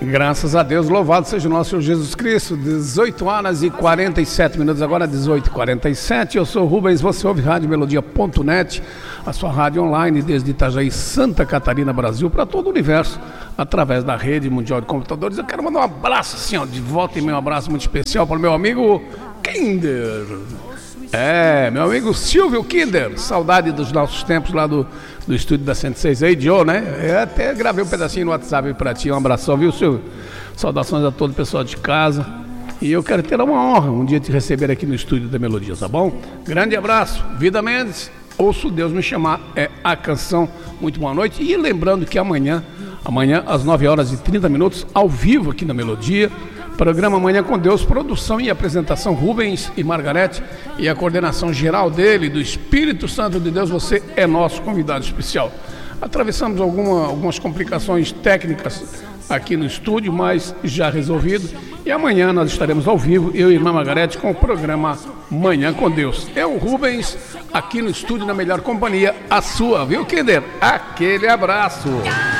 Graças a Deus, louvado seja o nosso Senhor Jesus Cristo. 18 horas e 47 minutos, agora 18h47. Eu sou o Rubens, você ouve radiomelodia.net, a sua rádio online desde Itajaí, Santa Catarina, Brasil, para todo o universo, através da rede mundial de computadores. Eu quero mandar um abraço assim, ó, de volta e meio, um abraço muito especial para o meu amigo Kinder. Meu amigo Silvio Kinder, saudade dos nossos tempos lá do estúdio da 106 aí, Joe, né? Eu até gravei um pedacinho no WhatsApp pra ti, um abração, viu, Silvio? Saudações a todo o pessoal de casa. E eu quero ter uma honra um dia te receber aqui no estúdio da Melodia, tá bom? Grande abraço, Vida Mendes, Ouço Deus Me Chamar, é a canção. Muito boa noite. E lembrando que amanhã às 9 horas e 30 minutos, ao vivo aqui na Melodia, programa Manhã com Deus, produção e apresentação Rubens e Margarete, e a coordenação geral dele, do Espírito Santo de Deus. Você é nosso convidado especial. Atravessamos algumas complicações técnicas aqui no estúdio, mas já resolvido. E amanhã nós estaremos ao vivo, eu e a irmã Margarete, com o programa Manhã com Deus. É o Rubens aqui no estúdio, na melhor companhia, a sua, viu, Kinder? Aquele abraço.